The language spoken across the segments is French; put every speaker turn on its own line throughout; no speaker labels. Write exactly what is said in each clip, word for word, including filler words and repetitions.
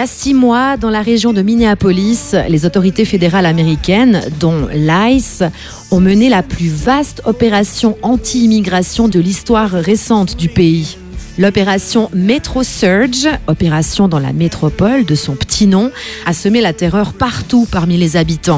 a six mois, dans la région de Minneapolis, les autorités fédérales américaines, dont l'I C E, ont mené la plus vaste opération anti-immigration de l'histoire récente du pays. L'opération Metro Surge, opération dans la métropole de son petit nom, a semé la terreur partout parmi les habitants.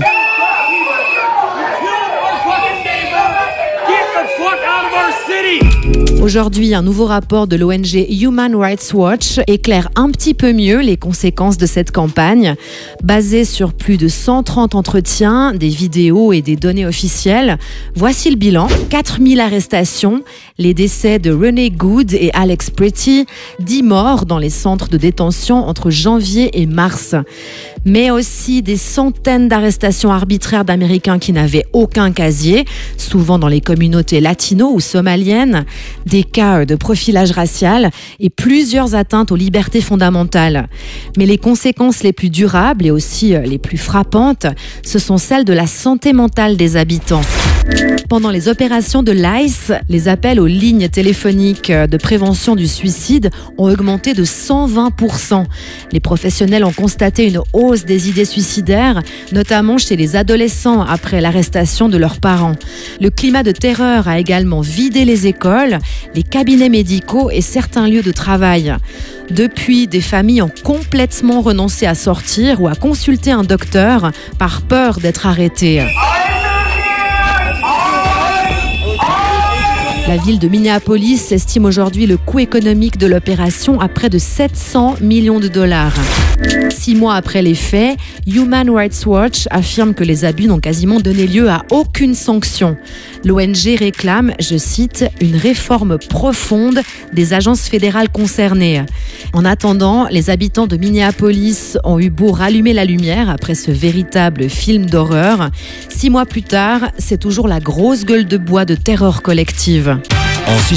Aujourd'hui, un nouveau rapport de l'O N G Human Rights Watch éclaire un petit peu mieux les conséquences de cette campagne. Basée sur plus de cent trente entretiens, des vidéos et des données officielles, voici le bilan. quatre mille arrestations, les décès de Renee Good et Alex Pretty, dix morts dans les centres de détention entre janvier et mars. Mais aussi des centaines d'arrestations arbitraires d'Américains qui n'avaient aucun casier, souvent dans les communautés latino ou somaliennes, des cas de profilage racial et plusieurs atteintes aux libertés fondamentales. Mais les conséquences les plus durables et aussi les plus frappantes, ce sont celles de la santé mentale des habitants. Pendant les opérations de l'I C E, les appels aux lignes téléphoniques de prévention du suicide ont augmenté de cent vingt pour cent. Les professionnels ont constaté une hausse des idées suicidaires, notamment chez les adolescents après l'arrestation de leurs parents. Le climat de terreur a également vidé les écoles, les cabinets médicaux et certains lieux de travail. Depuis, des familles ont complètement renoncé à sortir ou à consulter un docteur par peur d'être arrêtées. La ville de Minneapolis estime aujourd'hui le coût économique de l'opération à près de sept cents millions de dollars. Six mois après les faits, Human Rights Watch affirme que les abus n'ont quasiment donné lieu à aucune sanction. L'O N G réclame, je cite, une réforme profonde des agences fédérales concernées. En attendant, les habitants de Minneapolis ont eu beau rallumer la lumière après ce véritable film d'horreur. Six mois plus tard, c'est toujours la grosse gueule de bois de terreur collective.